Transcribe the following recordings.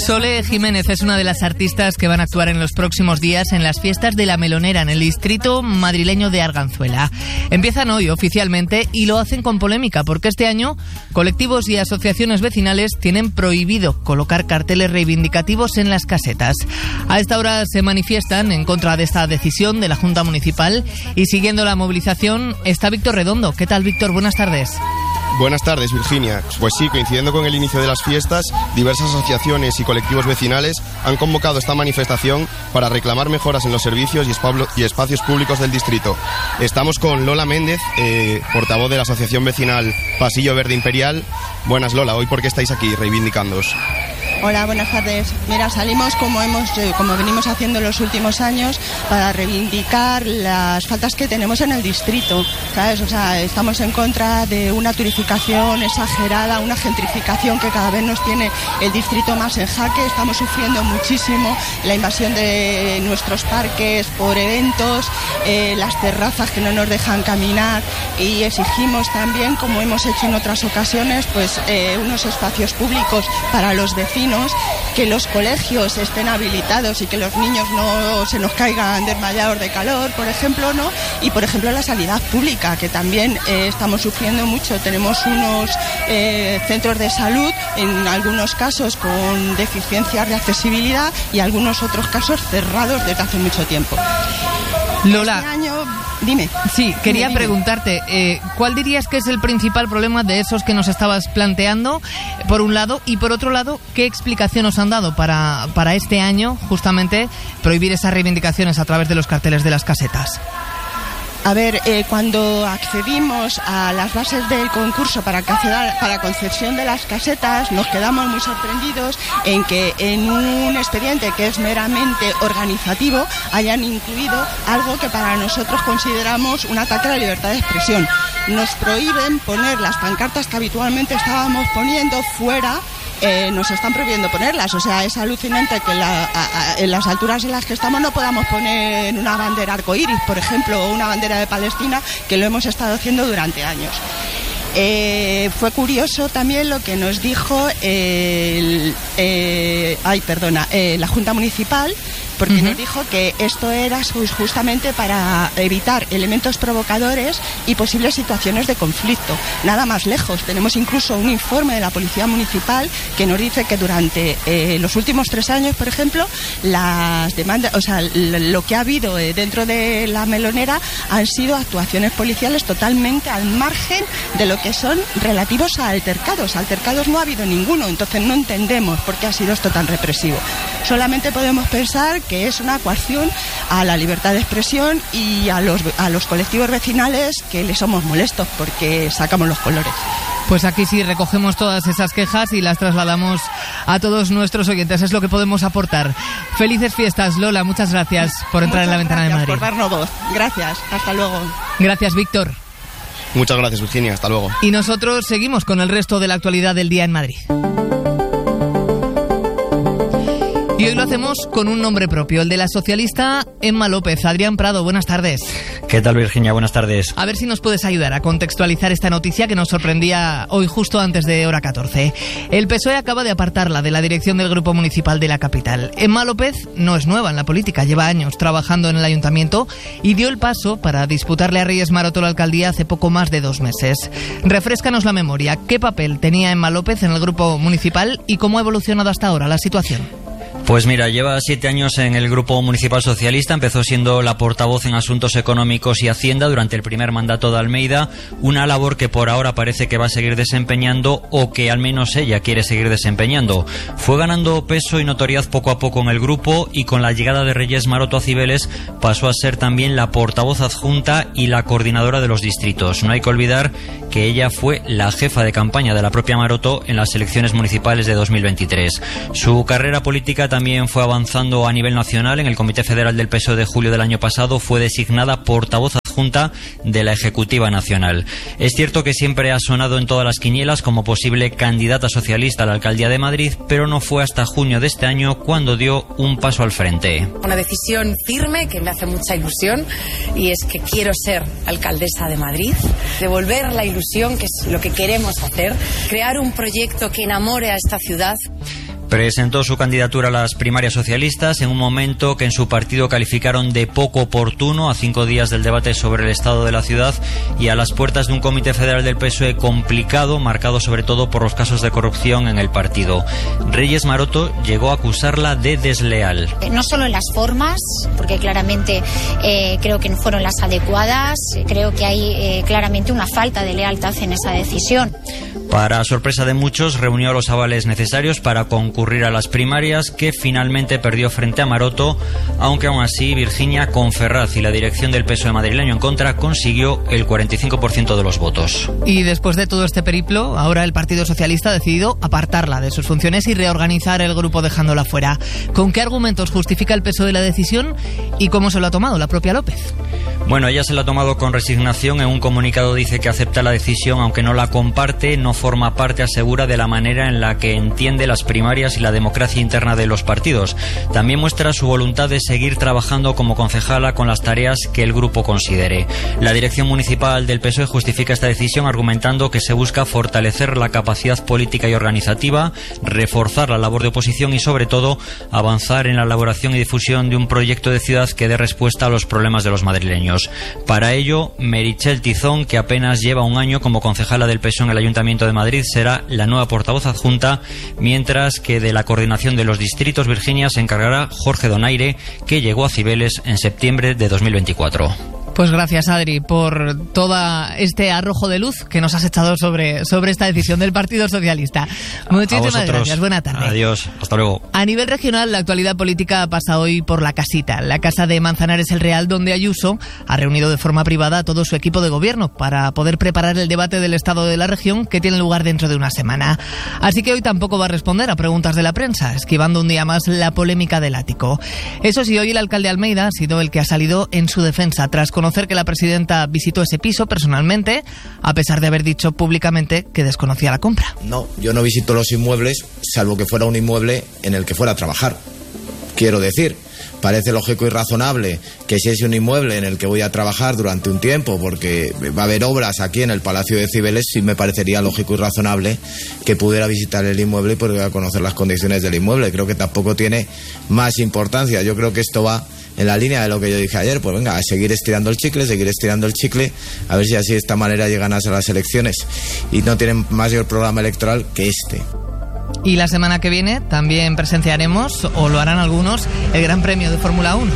Sole Jiménez es una de las artistas que van a actuar en los próximos días en las fiestas de La Melonera en el distrito madrileño de Arganzuela. Empiezan hoy oficialmente y lo hacen con polémica porque este año colectivos y asociaciones vecinales tienen prohibido colocar carteles reivindicativos en las casetas. A esta hora se manifiestan en contra de esta decisión de la Junta Municipal y siguiendo la movilización está Víctor Redondo. ¿Qué tal, Víctor? Buenas tardes. Buenas tardes, Virginia. Pues sí, coincidiendo con el inicio de las fiestas, diversas asociaciones y colectivos vecinales han convocado esta manifestación para reclamar mejoras en los servicios y espacios públicos del distrito. Estamos con Lola Méndez, portavoz de la asociación vecinal Pasillo Verde Imperial. Buenas, Lola. ¿Hoy por qué estáis aquí reivindicándoos? Hola, buenas tardes. Mira, salimos como venimos haciendo en los últimos años para reivindicar las faltas que tenemos en el distrito, ¿sabes? O sea, estamos en contra de una turificación exagerada, una gentrificación que cada vez nos tiene el distrito más en jaque. Estamos sufriendo muchísimo la invasión de nuestros parques por eventos, las terrazas que no nos dejan caminar, y exigimos también, como hemos hecho en otras ocasiones, pues unos espacios públicos para los vecinos, que los colegios estén habilitados y que los niños no se nos caigan desmayados de calor, por ejemplo, ¿no? Y por ejemplo la sanidad pública, que también estamos sufriendo mucho. Tenemos unos centros de salud, en algunos casos con deficiencias de accesibilidad y algunos otros casos cerrados desde hace mucho tiempo. Lola, este año, dime. Sí, quería preguntarte, ¿cuál dirías que es el principal problema de esos que nos estabas planteando, por un lado, y por otro lado, qué explicación os han dado para este año, justamente, prohibir esas reivindicaciones a través de los carteles de las casetas? A ver, cuando accedimos a las bases del concurso para concesión de las casetas, nos quedamos muy sorprendidos en que en un expediente que es meramente organizativo hayan incluido algo que para nosotros consideramos un ataque a la libertad de expresión. Nos prohíben poner las pancartas que habitualmente estábamos poniendo fuera. Nos están prohibiendo ponerlas, o sea, es alucinante que en las alturas en las que estamos no podamos poner una bandera arcoíris, por ejemplo, o una bandera de Palestina, que lo hemos estado haciendo durante años. Fue curioso también lo que nos dijo la Junta Municipal, porque nos dijo que esto era justamente para evitar elementos provocadores y posibles situaciones de conflicto. Nada más lejos. Tenemos incluso un informe de la Policía Municipal que nos dice que durante los últimos 3 años, por ejemplo, las demandas, o sea, lo que ha habido dentro de La Melonera han sido actuaciones policiales totalmente al margen de lo que son relativos a altercados. Altercados no ha habido ninguno, entonces no entendemos por qué ha sido esto tan represivo. Solamente podemos pensar que es una coacción a la libertad de expresión y a los colectivos vecinales que les somos molestos porque sacamos los colores. Pues aquí sí recogemos todas esas quejas y las trasladamos a todos nuestros oyentes. Es lo que podemos aportar. Felices fiestas, Lola. Muchas gracias por entrar en la ventana de Madrid. Gracias por darnos voz. Gracias. Hasta luego. Gracias, Víctor. Muchas gracias, Virginia. Hasta luego. Y nosotros seguimos con el resto de la actualidad del día en Madrid. Y hoy lo hacemos con un nombre propio, el de la socialista Emma López. Adrián Prado, buenas tardes. ¿Qué tal, Virginia? Buenas tardes. A ver si nos puedes ayudar a contextualizar esta noticia que nos sorprendía hoy justo antes de hora 14. El PSOE acaba de apartarla de la dirección del Grupo Municipal de la capital. Emma López no es nueva en la política, lleva años trabajando en el ayuntamiento y dio el paso para disputarle a Reyes Maroto la alcaldía hace poco más de 2 meses. Refréscanos la memoria. ¿Qué papel tenía Emma López en el Grupo Municipal y cómo ha evolucionado hasta ahora la situación? Pues mira, lleva 7 años en el Grupo Municipal Socialista, empezó siendo la portavoz en Asuntos Económicos y Hacienda durante el primer mandato de Almeida, una labor que por ahora parece que va a seguir desempeñando o que al menos ella quiere seguir desempeñando. Fue ganando peso y notoriedad poco a poco en el grupo y con la llegada de Reyes Maroto a Cibeles pasó a ser también la portavoz adjunta y la coordinadora de los distritos. No hay que olvidar que ella fue la jefa de campaña de la propia Maroto en las elecciones municipales de 2023. Su carrera política también fue avanzando a nivel nacional. En el Comité Federal del PSOE de julio del año pasado fue designada portavoz adjunta de la Ejecutiva Nacional. Es cierto que siempre ha sonado en todas las quinielas como posible candidata socialista a la alcaldía de Madrid, pero no fue hasta junio de este año cuando dio un paso al frente. Una decisión firme que me hace mucha ilusión y es que quiero ser alcaldesa de Madrid, devolver la ilusión, que es lo que queremos hacer, crear un proyecto que enamore a esta ciudad. Presentó su candidatura a las primarias socialistas en un momento que en su partido calificaron de poco oportuno, a 5 días del debate sobre el estado de la ciudad y a las puertas de un comité federal del PSOE complicado, marcado sobre todo por los casos de corrupción en el partido. Reyes Maroto llegó a acusarla de desleal. No solo en las formas, porque claramente creo que no fueron las adecuadas, creo que hay claramente una falta de lealtad en esa decisión. Para sorpresa de muchos, reunió los avales necesarios para concurrir a las primarias, que finalmente perdió frente a Maroto, aunque aún así Virginia Conferraz y la dirección del PSOE madrileño en contra consiguió el 45% de los votos. Y después de todo este periplo, ahora el Partido Socialista ha decidido apartarla de sus funciones y reorganizar el grupo dejándola fuera. ¿Con qué argumentos justifica el PSOE la decisión y cómo se lo ha tomado la propia López? Bueno, ella se la ha tomado con resignación. En un comunicado dice que acepta la decisión, aunque no la comparte, no forma parte, asegura, de la manera en la que entiende las primarias y la democracia interna de los partidos. También muestra su voluntad de seguir trabajando como concejala con las tareas que el grupo considere. La dirección municipal del PSOE justifica esta decisión argumentando que se busca fortalecer la capacidad política y organizativa, reforzar la labor de oposición y, sobre todo, avanzar en la elaboración y difusión de un proyecto de ciudad que dé respuesta a los problemas de los madrileños. Para ello, Meritxell Tizón, que apenas lleva un año como concejala del PSOE en el Ayuntamiento de Madrid, será la nueva portavoz adjunta, mientras que de la coordinación de los distritos Virginia se encargará Jorge Donaire, que llegó a Cibeles en septiembre de 2024. Pues gracias, Adri, por todo este arrojo de luz que nos has echado sobre esta decisión del Partido Socialista. Muchísimas gracias. Buena tarde. Adiós. Hasta luego. A nivel regional, la actualidad política pasa hoy por La Casita, la casa de Manzanares el Real, donde Ayuso ha reunido de forma privada a todo su equipo de gobierno para poder preparar el debate del estado de la región, que tiene lugar dentro de una semana. Así que hoy tampoco va a responder a preguntas de la prensa, esquivando un día más la polémica del ático. Eso sí, hoy el alcalde Almeida ha sido el que ha salido en su defensa tras conocer que la presidenta visitó ese piso personalmente, a pesar de haber dicho públicamente que desconocía la compra. No, yo no visito los inmuebles, salvo que fuera un inmueble en el que fuera a trabajar. Quiero decir, parece lógico y razonable que si es un inmueble en el que voy a trabajar durante un tiempo, porque va a haber obras aquí en el Palacio de Cibeles, sí me parecería lógico y razonable que pudiera visitar el inmueble y pudiera conocer las condiciones del inmueble. Creo que tampoco tiene más importancia. Yo creo que esto va en la línea de lo que yo dije ayer, pues venga, a seguir estirando el chicle, a ver si así de esta manera llegan a las elecciones y no tienen mayor programa electoral que este. Y la semana que viene también presenciaremos, o lo harán algunos, el Gran Premio de Fórmula 1.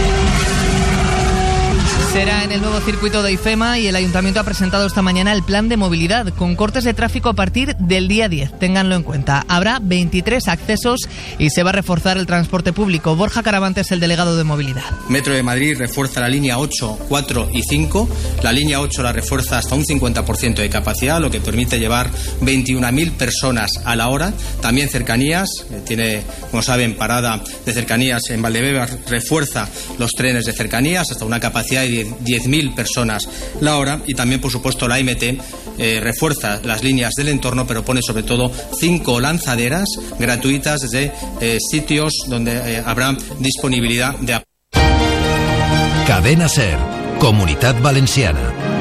Será en el nuevo circuito de IFEMA y el Ayuntamiento ha presentado esta mañana el plan de movilidad con cortes de tráfico a partir del día 10. Ténganlo en cuenta. Habrá 23 accesos y se va a reforzar el transporte público. Borja Caravante es el delegado de movilidad. Metro de Madrid refuerza la línea 8, 4 y 5. La línea 8 la refuerza hasta un 50% de capacidad, lo que permite llevar 21.000 personas a la hora. También cercanías, tiene, como saben, parada de cercanías en Valdebebas, refuerza los trenes de cercanías hasta una capacidad de 10.000 personas la hora, y también, por supuesto, la MT refuerza las líneas del entorno, pero pone sobre todo 5 lanzaderas gratuitas desde sitios donde habrá disponibilidad de... Cadena SER, Comunitat Valenciana.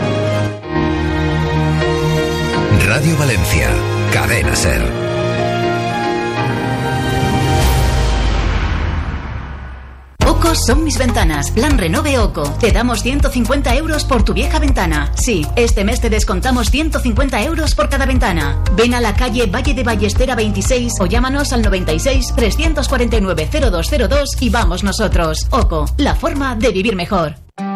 Radio Valencia, Cadena SER. OCO son mis ventanas. Plan Renove OCO. Te damos 150 euros por tu vieja ventana. Sí, este mes te descontamos 150 euros por cada ventana. Ven a la calle Valle de Ballestera 26 o llámanos al 96 349 0202 y vamos nosotros. OCO, la forma de vivir mejor.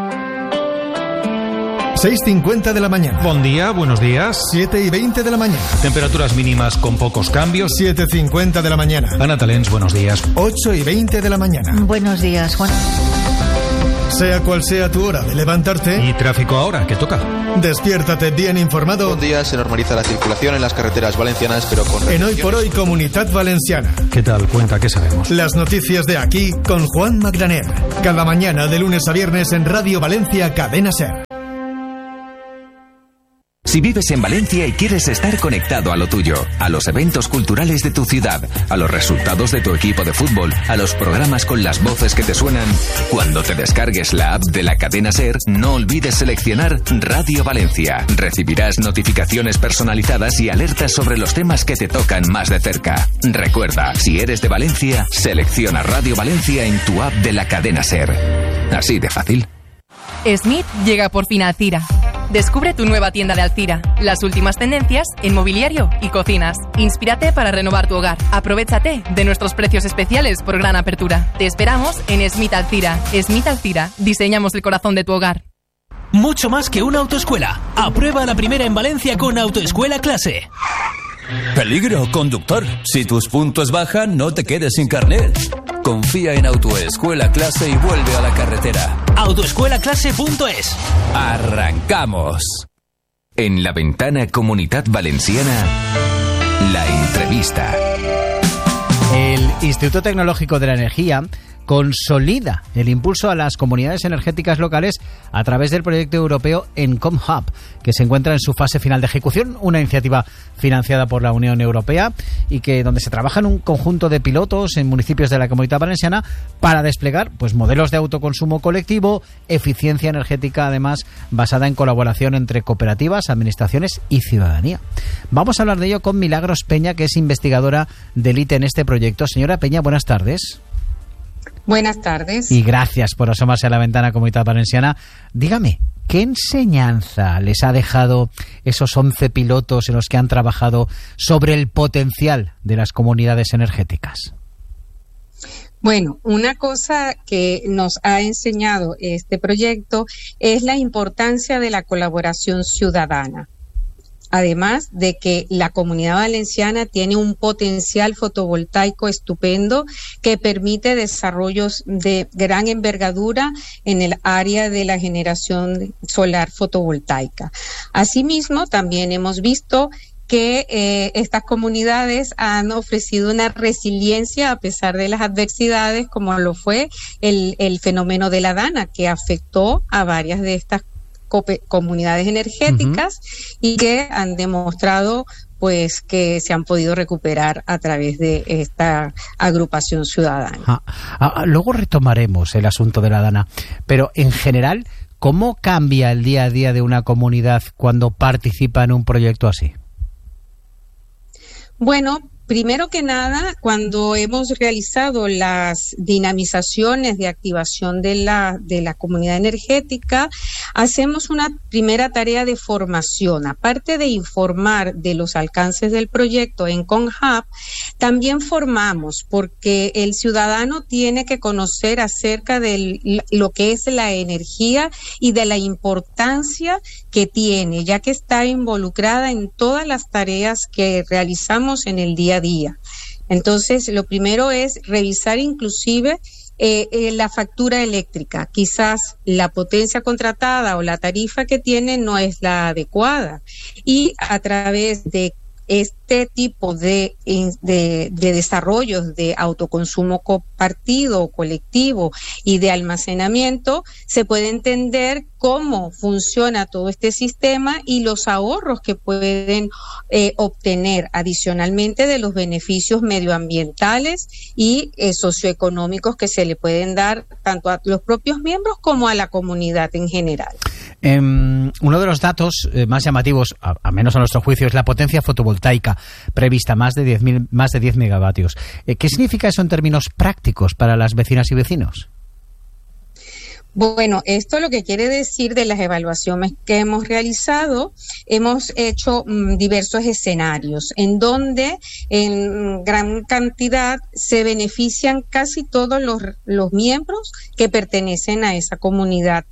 6:50 de la mañana. Buen día, buenos días. 7:20 de la mañana. Temperaturas mínimas con pocos cambios. 7:50 de la mañana. Ana Talens, buenos días. 8:20 de la mañana. Buenos días, Juan. Sea cual sea tu hora de levantarte. Y tráfico ahora, que toca. Despiértate bien informado. Buen día, se normaliza la circulación en las carreteras valencianas, pero con... En Hoy por Hoy, Comunitat Valenciana. ¿Qué tal? Cuenta, ¿qué sabemos? Las noticias de aquí con Juan Magraner. Cada mañana de lunes a viernes en Radio Valencia, Cadena SER. Si vives en Valencia y quieres estar conectado a lo tuyo, a los eventos culturales de tu ciudad, a los resultados de tu equipo de fútbol, a los programas con las voces que te suenan, cuando te descargues la app de la cadena SER, no olvides seleccionar Radio Valencia. Recibirás notificaciones personalizadas y alertas sobre los temas que te tocan más de cerca. Recuerda, si eres de Valencia, selecciona Radio Valencia en tu app de la cadena SER. Así de fácil. Smith llega por fin a Alcira. Descubre tu nueva tienda de Alcira, las últimas tendencias en mobiliario y cocinas. Inspírate para renovar tu hogar. Aprovechate de nuestros precios especiales por gran apertura. Te esperamos en Smith Alcira. Smith Alcira, diseñamos el corazón de tu hogar. Mucho más que una autoescuela. Aprueba la primera en Valencia con Autoescuela Clase. Peligro, conductor. Si tus puntos bajan, no te quedes sin carnet. Confía en Autoescuela Clase y vuelve a la carretera. Autoescuelaclase.es. ¡Arrancamos! En la ventana Comunidad Valenciana, la entrevista. El Instituto Tecnológico de la Energía consolida el impulso a las comunidades energéticas locales a través del proyecto europeo Encom Hub, que se encuentra en su fase final de ejecución, una iniciativa financiada por la Unión Europea y donde se trabaja en un conjunto de pilotos en municipios de la Comunidad Valenciana para desplegar modelos de autoconsumo colectivo, eficiencia energética, además basada en colaboración entre cooperativas, administraciones y ciudadanía. Vamos a hablar de ello con Milagros Peña, que es investigadora del ITE en este proyecto. Señora Peña, buenas tardes. Buenas tardes. Y gracias por asomarse a la ventana Comunidad Valenciana. Dígame, ¿qué enseñanza les ha dejado esos 11 pilotos en los que han trabajado sobre el potencial de las comunidades energéticas? Bueno, una cosa que nos ha enseñado este proyecto es la importancia de la colaboración ciudadana. Además de que la Comunidad Valenciana tiene un potencial fotovoltaico estupendo que permite desarrollos de gran envergadura en el área de la generación solar fotovoltaica. Asimismo, también hemos visto que estas comunidades han ofrecido una resiliencia a pesar de las adversidades, como lo fue el fenómeno de la Dana, que afectó a varias de estas comunidades energéticas y que han demostrado que se han podido recuperar a través de esta agrupación ciudadana. Luego retomaremos el asunto de la Dana, pero en general, ¿cómo cambia el día a día de una comunidad cuando participa en un proyecto así? Bueno, primero que nada, cuando hemos realizado las dinamizaciones de activación de la comunidad energética, hacemos una primera tarea de formación. Aparte de informar de los alcances del proyecto Encom Hub, también formamos, porque el ciudadano tiene que conocer acerca de lo que es la energía y de la importancia que tiene, ya que está involucrada en todas las tareas que realizamos en el día a día. Entonces, lo primero es revisar inclusive la factura eléctrica. Quizás la potencia contratada o la tarifa que tiene no es la adecuada, y a través de este tipo de desarrollos de autoconsumo compartido o colectivo y de almacenamiento, se puede entender cómo funciona todo este sistema y los ahorros que pueden obtener adicionalmente de los beneficios medioambientales y socioeconómicos que se le pueden dar tanto a los propios miembros como a la comunidad en general. Uno de los datos más llamativos, a menos a nuestro juicio, es la potencia fotovoltaica prevista, más de 10 megavatios. ¿Qué significa eso en términos prácticos para las vecinas y vecinos? Bueno, esto lo que quiere decir de las evaluaciones que hemos realizado, hemos hecho diversos escenarios en donde en gran cantidad se benefician casi todos los miembros que pertenecen a esa comunidad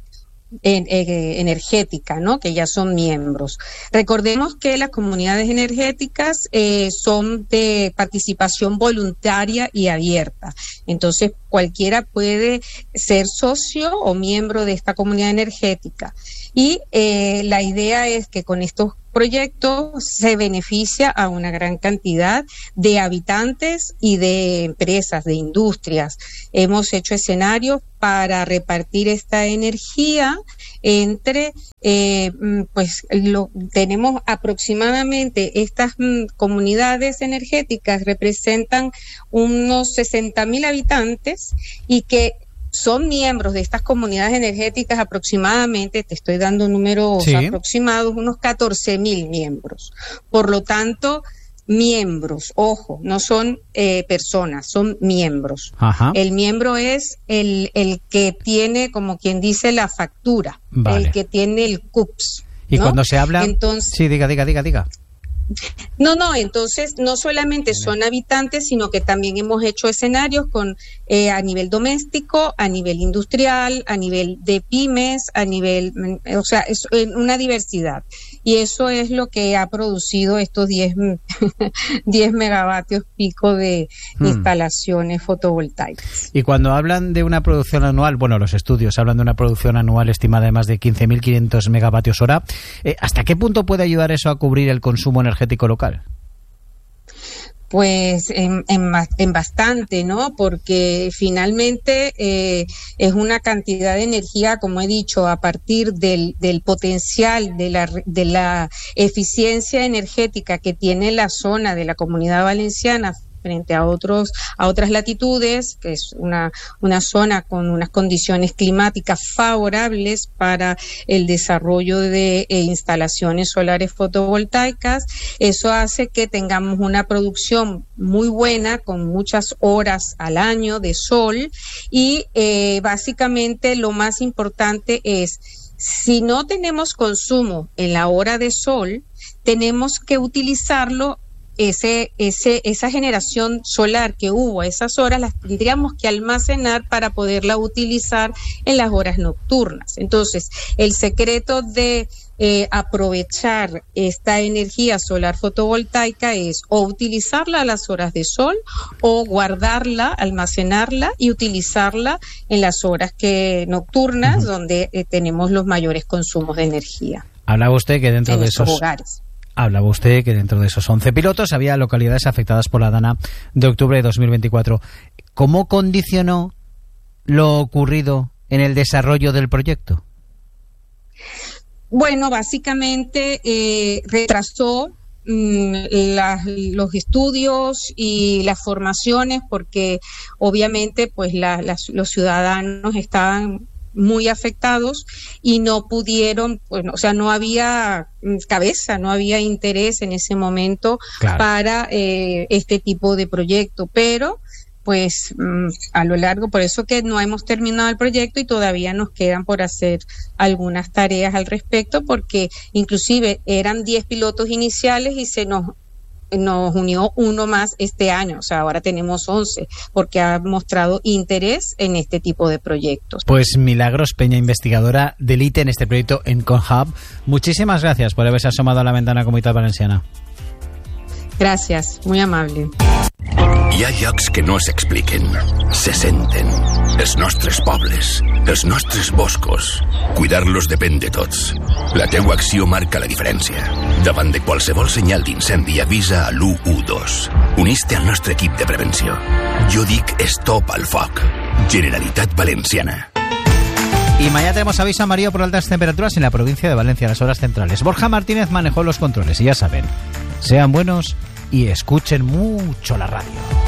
energética, ¿no? Que ya son miembros. Recordemos que las comunidades energéticas son de participación voluntaria y abierta. Entonces, cualquiera puede ser socio o miembro de esta comunidad energética. Y la idea es que con estos proyectos se beneficia a una gran cantidad de habitantes y de empresas, de industrias. Hemos hecho escenarios para repartir esta energía entre pues tenemos aproximadamente estas comunidades energéticas representan unos 60.000 habitantes y que son miembros de estas comunidades energéticas aproximadamente, te estoy dando números aproximados, unos 14.000 miembros. Por lo tanto, miembros, ojo, no son personas, son miembros. Ajá. El miembro es el que tiene, como quien dice, la factura, el que tiene el CUPS. Y ¿no? Cuando se habla... Entonces, sí, diga. No, entonces no solamente son habitantes, sino que también hemos hecho escenarios con a nivel doméstico, a nivel industrial, a nivel de pymes, a nivel, o sea, es una diversidad. Y eso es lo que ha producido estos 10 megavatios pico de instalaciones fotovoltaicas. Y cuando hablan de una producción anual, bueno, los estudios hablan de una producción anual estimada de más de 15.500 megavatios hora, ¿hasta qué punto puede ayudar eso a cubrir el consumo energético local? Pues en bastante, ¿no? Porque finalmente es una cantidad de energía, como he dicho, a partir del potencial de la eficiencia energética que tiene la zona de la Comunidad Valenciana frente a otras latitudes, que es una zona con unas condiciones climáticas favorables para el desarrollo de instalaciones solares fotovoltaicas. Eso hace que tengamos una producción muy buena, con muchas horas al año de sol, y básicamente lo más importante es, si no tenemos consumo en la hora de sol, tenemos que utilizarlo. Esa generación solar que hubo a esas horas las tendríamos que almacenar para poderla utilizar en las horas nocturnas. Entonces, el secreto de aprovechar esta energía solar fotovoltaica es o utilizarla a las horas de sol o guardarla, almacenarla y utilizarla en las horas nocturnas, donde tenemos los mayores consumos de energía. Hablaba usted que dentro de esos hogares. Hablaba usted que dentro de esos 11 pilotos había localidades afectadas por la dana de octubre de 2024. ¿Cómo condicionó lo ocurrido en el desarrollo del proyecto? Bueno, básicamente retrasó los estudios y las formaciones, porque obviamente pues los ciudadanos estaban muy afectados y no pudieron, pues, o sea, no había cabeza, no había interés en ese momento para este tipo de proyecto, pero pues a lo largo, por eso que no hemos terminado el proyecto y todavía nos quedan por hacer algunas tareas al respecto, porque inclusive eran 10 pilotos iniciales y se nos unió uno más este año, o sea, ahora tenemos 11, porque ha mostrado interés en este tipo de proyectos. Pues Milagros Peña, investigadora del ITE en este proyecto en ConHub, muchísimas gracias por haberse asomado a la ventana Comunitat Valenciana. Gracias, muy amable. Hi ha llocs que no s'expliquen, se senten. Els nostres pobles, els nostres boscos. Cuidar-los depèn de tots. La teua acció marca la diferència. Davant de qualsevol senyal d'incendi, avisa a l'112. Unís-te al nostre equip de prevenció. Jo dic stop al foc. Generalitat Valenciana. Y mañana tenemos aviso amarillo por altas temperaturas en la provincia de Valencia, en las horas centrales. Borja Martínez manejó los controles y ya saben, sean buenos y escuchen mucho la radio.